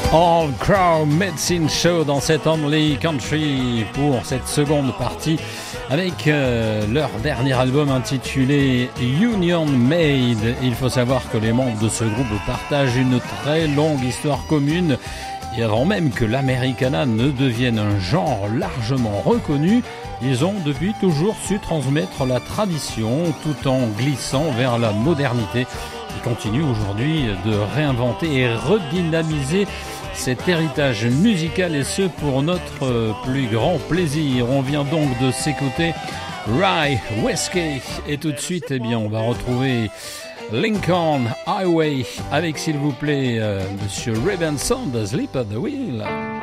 All Crow Medicine Show dans cet Only Country pour cette seconde partie avec leur dernier album intitulé Union Made. Il faut savoir que les membres de ce groupe partagent une très longue histoire commune et avant même que l'Americana ne devienne un genre largement reconnu, ils ont depuis toujours su transmettre la tradition tout en glissant vers la modernité. Ils continuent aujourd'hui de réinventer et redynamiser cet héritage musical et ce pour notre plus grand plaisir. On vient donc de s'écouter Rye Whiskey et tout de suite eh bien, on va retrouver Lincoln Highway avec s'il vous plaît Monsieur Ray Benson de Sleep at the Wheel.